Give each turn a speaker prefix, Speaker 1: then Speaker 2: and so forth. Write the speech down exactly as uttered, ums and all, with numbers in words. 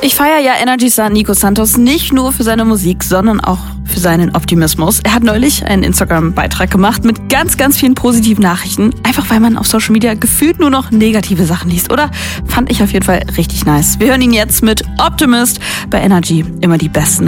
Speaker 1: Ich feiere ja Energy Star Nico Santos nicht nur für seine Musik, sondern auch für seinen Optimismus. Er hat neulich einen Instagram-Beitrag gemacht mit ganz, ganz vielen positiven Nachrichten. Einfach weil man auf Social Media gefühlt nur noch negative Sachen liest, oder? Fand ich auf jeden Fall richtig nice. Wir hören ihn jetzt mit Optimist bei Energy. Immer die besten